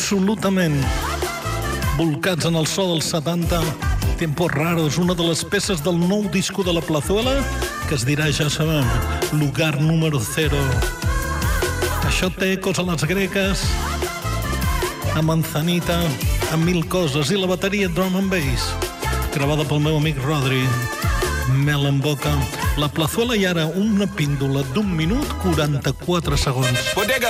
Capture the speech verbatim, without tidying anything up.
absolutament volcats en el so dels setanta. Tiempos Raros, una de les peces del nou disco de la Plazuela, que es dirà, ja sabem, Lugar número cero. Això té ecos a les gregues, a Manzanita, a mil coses, i la bateria drum and bass, gravada pel meu amic Rodri. Mel en boca. La Plazuela, i ara una píndola d'un minut quaranta-quatre segons.